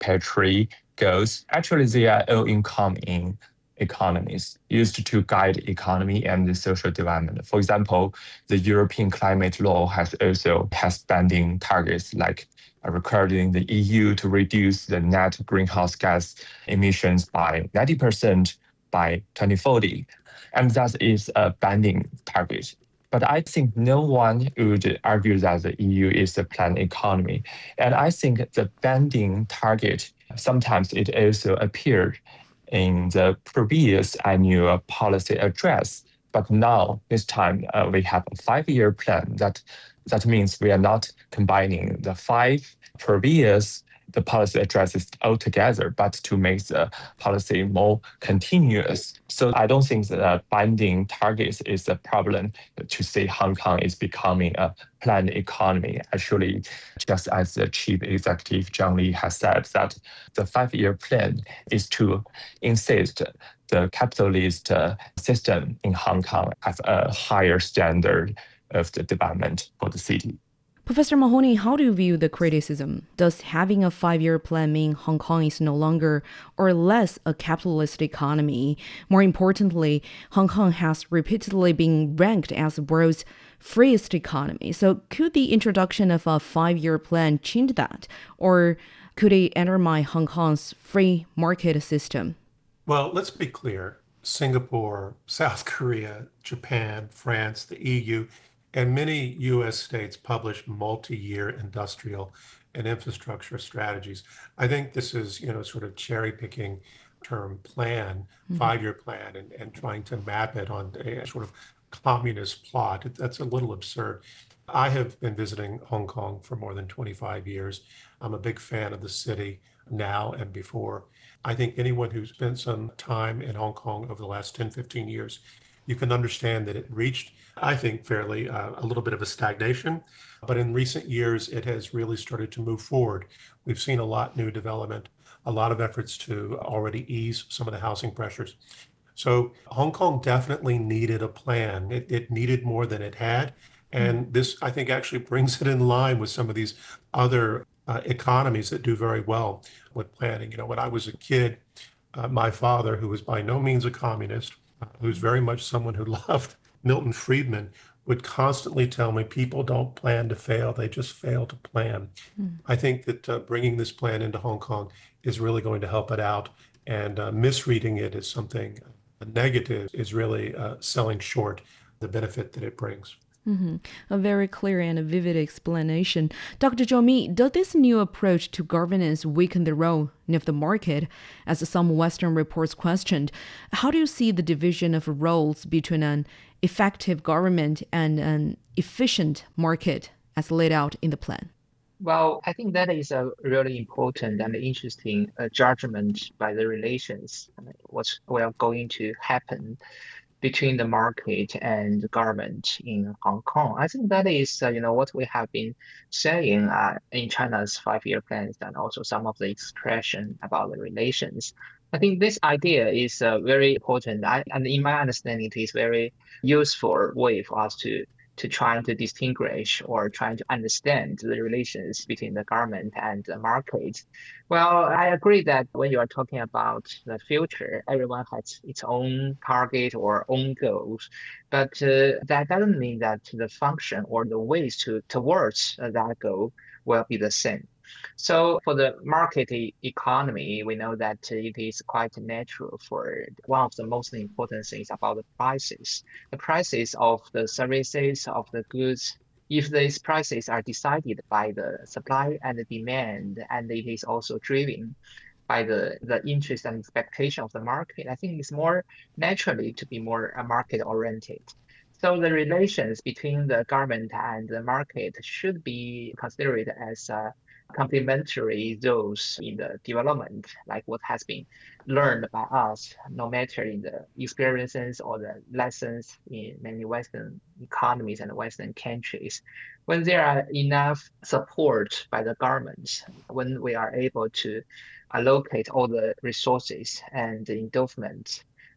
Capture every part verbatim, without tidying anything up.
pair tree goals, actually they are all income in economies used to guide economy and the social development. For example, the European climate law has also has spending targets like requiring the E U to reduce the net greenhouse gas emissions by ninety percent by twenty forty. And that is a binding target. But I think no one would argue that the E U is a planned economy. And I think the binding target, sometimes it also appeared in the previous annual policy address. But now, this time, uh, we have a five-year plan. That that means we are not combining the five previous the policy addresses all together, but to make the policy more continuous. So I don't think that binding targets is a problem to say Hong Kong is becoming a planned economy. Actually, just as the chief executive John Lee has said, that the five-year plan is to insist the capitalist uh, system in Hong Kong have a higher standard of the development for the city. Professor Mahoney, how do you view the criticism? Does having a five-year plan mean Hong Kong is no longer or less a capitalist economy? More importantly, Hong Kong has repeatedly been ranked as the world's freest economy. So could the introduction of a five-year plan change that? Or could it undermine Hong Kong's free market system? Well, let's be clear. Singapore, South Korea, Japan, France, the E U, and many U S states publish multi-year industrial and infrastructure strategies. I think this is, you know, sort of cherry-picking term plan, mm-hmm. five-year plan, and, and trying to map it on a sort of communist plot. That's a little absurd. I have been visiting Hong Kong for more than twenty-five years. I'm a big fan of the city now and before. I think anyone who's spent some time in Hong Kong over the last ten, fifteen years, you can understand that it reached, I think, fairly uh, a little bit of a stagnation. But in recent years, it has really started to move forward. We've seen a lot new development, a lot of efforts to already ease some of the housing pressures. So Hong Kong definitely needed a plan. It, it needed more than it had. And this, I think, actually brings it in line with some of these other uh, economies that do very well with planning. You know, when I was a kid, uh, my father, who was by no means a communist, uh, who's very much someone who loved Milton Friedman, would constantly tell me people don't plan to fail, they just fail to plan. Mm. I think that uh, bringing this plan into Hong Kong is really going to help it out, and uh, misreading it as something negative is really uh, selling short the benefit that it brings. Mm-hmm. A very clear and a vivid explanation. Doctor Zhou Mi, does this new approach to governance weaken the role of the market, as some Western reports questioned? How do you see the division of roles between an effective government and an efficient market as laid out in the plan? Well, I think that is a really important and interesting uh, judgment by the relations, uh, what's well going to happen between the market and the government in Hong Kong. I think that is, uh, you know, what we have been saying uh, in China's five-year plans and also some of the expression about the relations. I think this idea is uh, very important, I, and in my understanding, it is very useful way for us to to trying to distinguish or trying to understand the relations between the government and the market. Well, I agree that when you are talking about the future, everyone has its own target or own goals, but uh, that doesn't mean that the function or the ways to towards uh, that goal will be the same. So for the market e- economy, we know that it is quite natural for one of the most important things about the prices. The prices of the services, of the goods, if these prices are decided by the supply and the demand, and it is also driven by the, the interest and expectation of the market, I think it's more naturally to be more uh, market oriented. So the relations between the government and the market should be considered as uh, complementary those in the development, like what has been learned by us, no matter in the experiences or the lessons in many Western economies and Western countries. When there are enough support by the government, when we are able to allocate all the resources and the endowment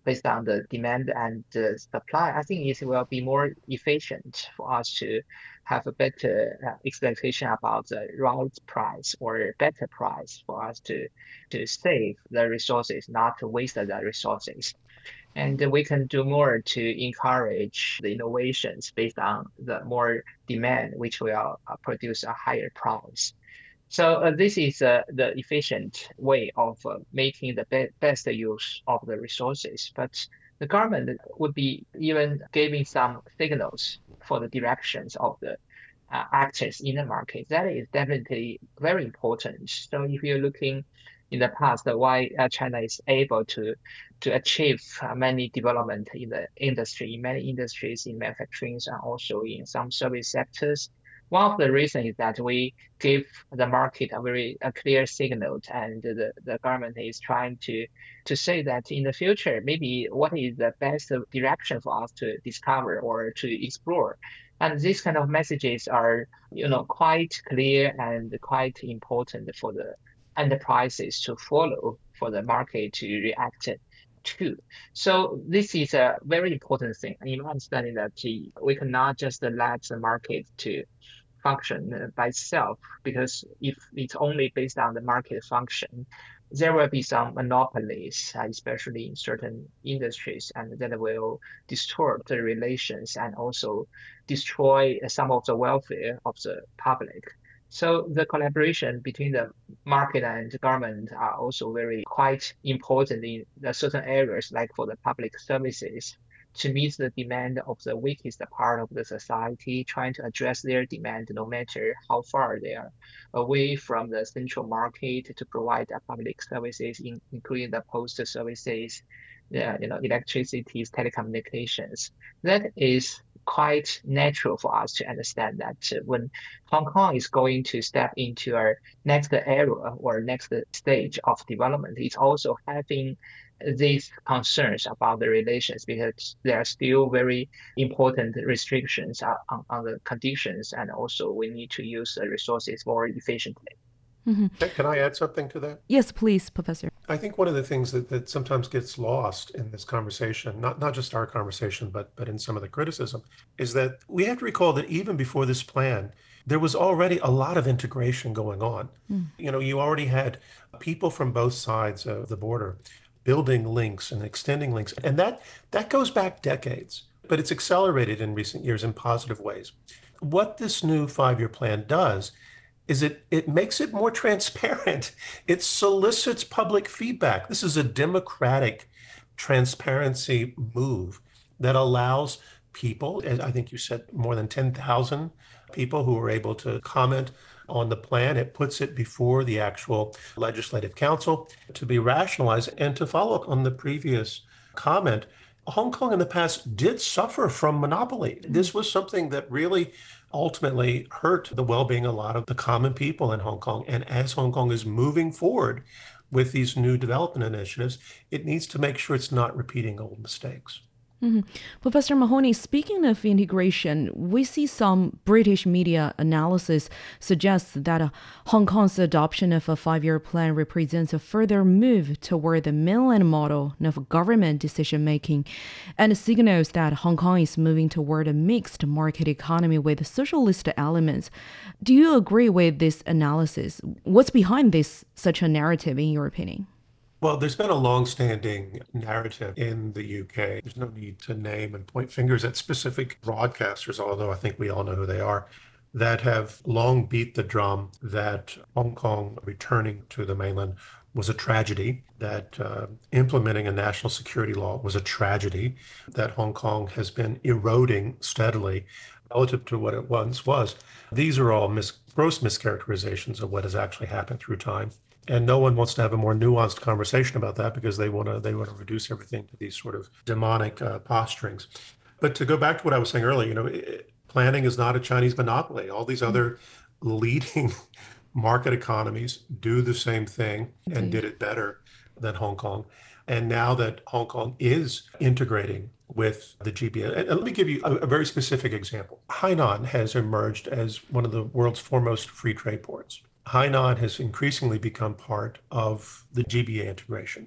based on the demand and the supply, I think it will be more efficient for us to have a better uh, expectation about the right price or better price for us to to save the resources, not to waste the resources. And we can do more to encourage the innovations based on the more demand, which will uh, produce a higher price. So uh, this is uh, the efficient way of uh, making the be best use of the resources. But the government would be even giving some signals for the directions of the uh, actors in the market. That is definitely very important. So if you're looking in the past, uh, why uh, China is able to to achieve uh, many development in the industry, in many industries, in manufacturing and also in some service sectors. One of the reasons is that we give the market a very a clear signal, and the, the government is trying to to say that in the future, maybe what is the best direction for us to discover or to explore. And these kind of messages are, you know, quite clear and quite important for the enterprises to follow, for the market to react to. So this is a very important thing. In my understanding that we cannot just let the market to function by itself, because if it's only based on the market function, there will be some monopolies, uh, especially in certain industries, and that will distort the relations and also destroy some of the welfare of the public. So the collaboration between the market and the government are also very quite important in the certain areas, like for the public services, to meet the demand of the weakest part of the society, trying to address their demand no matter how far they are away from the central market, to provide public services, in, including the post services, uh, you know, electricity, telecommunications. That is quite natural for us to understand that when Hong Kong is going to step into our next era or next stage of development, it's also having these concerns about the relations, because there are still very important restrictions on, on the conditions, and also we need to use the resources more efficiently. Mm-hmm. Can I add something to that? Yes, please, Professor. I think one of the things that, that sometimes gets lost in this conversation, not, not just our conversation, but, but in some of the criticism, is that we have to recall that even before this plan, there was already a lot of integration going on. Mm. You know, you already had people from both sides of the border building links and extending links. And that, that goes back decades, but it's accelerated in recent years in positive ways. What this new five-year plan does is it, it makes it more transparent. It solicits public feedback. This is a democratic transparency move that allows people, as I think you said, more than ten thousand people who were able to comment on the plan. It puts it before the actual Legislative Council to be rationalized. And to follow up on the previous comment, Hong Kong in the past did suffer from monopoly. This was something that really ultimately hurt the well-being of a lot of the common people in Hong Kong. And as Hong Kong is moving forward with these new development initiatives, it needs to make sure it's not repeating old mistakes. Mm-hmm. Professor Mahoney, speaking of integration, we see some British media analysis suggests that uh, Hong Kong's adoption of a five-year plan represents a further move toward the mainland model of government decision-making, and signals that Hong Kong is moving toward a mixed market economy with socialist elements. Do you agree with this analysis? What's behind this such a narrative, in your opinion? Well, there's been a long-standing narrative in the U K. There's no need to name and point fingers at specific broadcasters, although I think we all know who they are, that have long beat the drum that Hong Kong returning to the mainland was a tragedy, that uh, implementing a national security law was a tragedy, that Hong Kong has been eroding steadily relative to what it once was. These are all mis- gross mischaracterizations of what has actually happened through time. And no one wants to have a more nuanced conversation about that because they want to they want to reduce everything to these sort of demonic uh, posturings. But to go back to what I was saying earlier, you know, it, planning is not a Chinese monopoly. All these other leading market economies do the same thing and mm-hmm. did it better than Hong Kong. And now that Hong Kong is integrating with the G B A, and let me give you a, a very specific example. Hainan has emerged as one of the world's foremost free trade ports. Hainan has increasingly become part of the G B A integration.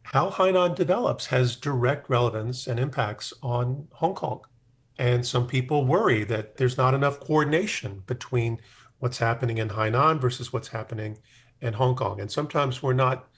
how Hainan develops has direct relevance and impacts on Hong Kong. And some people worry that there's not enough coordination between what's happening in Hainan versus what's happening in Hong Kong. And sometimes we're not